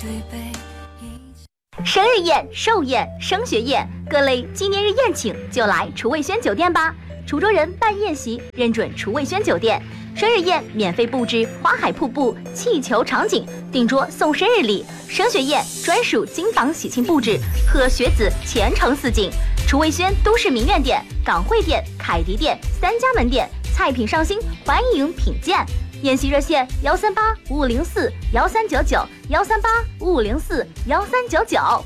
生日宴、寿宴、升学宴，各类纪念日宴请就来厨卫轩酒店吧。滁州人办宴席认准厨卫轩酒店，生日宴免费布置花海瀑布、气球场景，订桌送生日礼；升学宴专属金房喜庆布置，贺学子前程似锦。厨卫轩都市名苑店、港汇店、凯迪店3家门店，菜品上新，欢迎品鉴。宴席热线13855041399，13855041399。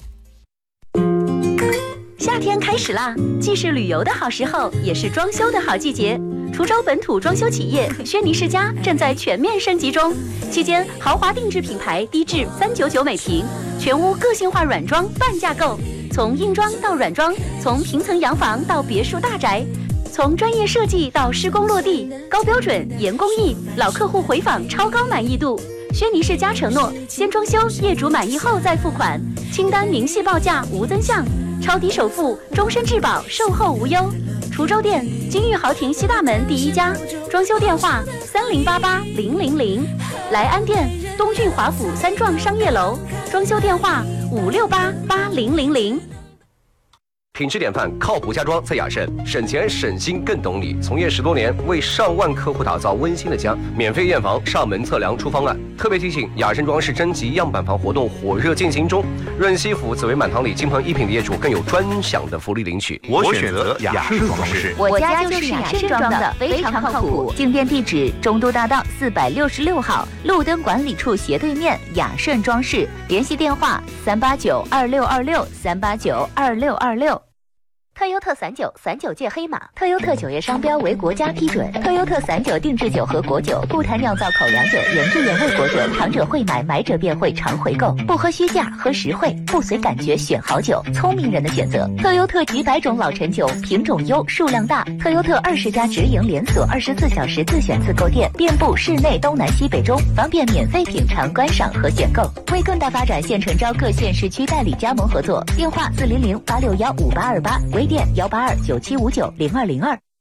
夏天开始啦，既是旅游的好时候，也是装修的好季节。滁州本土装修企业轩尼诗家正在全面升级中，期间豪华定制品牌低至399每平，全屋个性化软装半价购，从硬装到软装，从平层洋房到别墅大宅，从专业设计到施工落地，高标准严工艺，老客户回访超高满意度。轩尼诗家承诺，先装修，业主满意后再付款，清单明细报价无增项，超低首付，终身质保，售后无忧。滁州店金玉豪庭西大门第1家，装修电话30880000，莱安店东郡华府3幢商业楼，装修电话5688000。 品质典范，靠谱家装在雅盛，省钱省心更懂你。从业10多年，为上万客户打造温馨的家，免费验房、上门测量、出方案。特别提醒，雅盛装饰征集样板房活动火热进行中，润西府紫薇满堂里金鹏一品的业主更有专享的福利领取。 我选择雅盛装饰， 我家就是雅盛装的，非常靠谱。进店地址：中都大道466号，路灯管理处斜对面，雅盛装饰。联系电话3892626，3892626。特优特散酒，散酒界黑马。特优特酒业商标为国家批准。特优特散酒定制酒和果酒，不谈酿造口粮酒、原汁原味果酒，糖者会买，买者便会常回购。不喝虚价，喝实惠，不随感觉选好酒，聪明人的选择。特优特几百种老陈酒，品种优，数量大。特优特20家直营连锁，24小时自选自购店，遍布市内东南西北中，方便免费品尝、观赏和选购。为更大发展，现诚招各县市区代理加盟合作。电话400-861-5828。微店182-9759-0202。